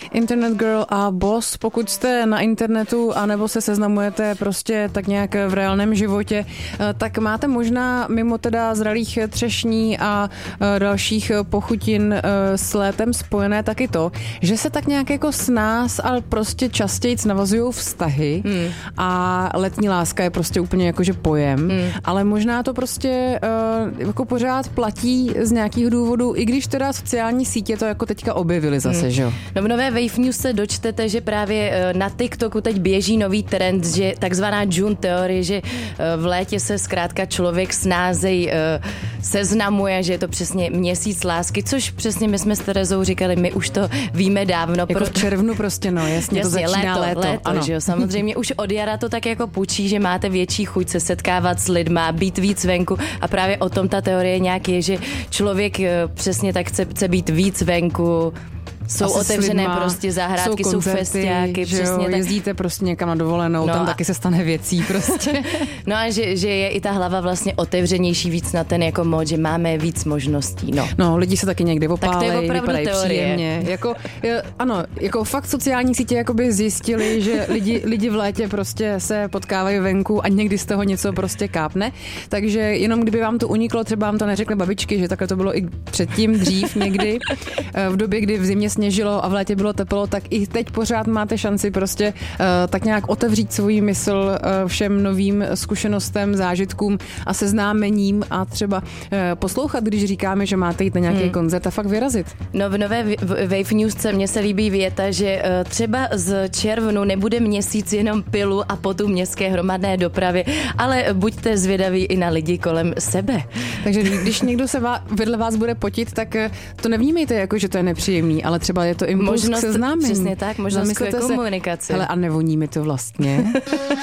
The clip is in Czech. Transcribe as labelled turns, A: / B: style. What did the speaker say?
A: Internet Girl a Boss. Pokud jste na internetu anebo se seznamujete prostě tak nějak v reálném životě, tak máte možná mimo teda zralých třešní a dalších pochutin s létem spojené taky to, že se tak nějak jako s nás, ale prostě častějc navazují vztahy a letní láska je prostě úplně jakože pojem, ale možná to prostě jako pořád platí z nějakých důvodů, i když teda sociální sítě to jako teďka objevily zase, že jo?
B: No v nové Wave News se dočtete, že právě na TikToku teď běží nový trend, že takzvaná June teorie, že v létě se zkrátka člověk snázej seznamuje, že je to přesně měsíc lásky, což přesně my jsme s Terezou říkali, my už to víme dávno.
A: Jako v červnu prostě, no jasně to začíná léto.
B: Ano. Že jo, samozřejmě už od jara to tak jako půjčí, že máte větší chuť se setkávat s lidma, být víc venku a právě o tom ta teorie nějak je, že člověk přesně tak chce být víc venku. Jsou otevřené prostě zahrádky, jsou festiáky, přesně tak.
A: Jezdíte prostě někam na dovolenou, tam taky se stane věcí prostě.
B: No a že je i ta hlava vlastně otevřenější víc na ten jako mod, že máme víc možností,
A: No, lidi se taky někdy opálejí, vypadají
B: teorie.
A: Příjemně. Ano, jako fakt sociální sítě jakoby zjistili, že lidi v létě prostě se potkávají venku a někdy z toho něco prostě kápne, takže jenom kdyby vám to uniklo, třeba vám to neřekly babičky, že takhle to bylo i předtím, dřív někdy, v době, kdy v zimě sněžilo a v létě bylo teplo, tak i teď pořád máte šanci prostě tak nějak otevřít svůj mysl všem novým zkušenostem, zážitkům a seznámením a třeba poslouchat, když říkáme, že máte jít na nějaký koncert a fakt vyrazit.
B: No v nové Wave Newsce mně se líbí věta, že třeba z červnu nebude měsíc jenom pilu a potu městské hromadné dopravy, ale buďte zvědaví i na lidi kolem sebe.
A: Takže když někdo se vedle vás bude potit, tak to nevnímejte jako, že to je nepříjemný, ale třeba je to impuls k seznámení.
B: Přesně tak, možnost k komunikaci.
A: Hele, a nevoní mi to vlastně.